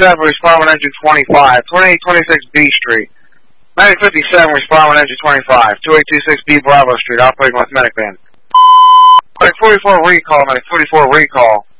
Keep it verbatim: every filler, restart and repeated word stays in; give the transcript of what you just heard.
fifty-seven, respond with engine twenty-five, twenty-eight twenty-six B Street. nine fifty-seven, respond with engine twenty-five, twenty-eight twenty-six B Bravo Street, operating with medic van. Medic forty-four recall, medic forty-four recall.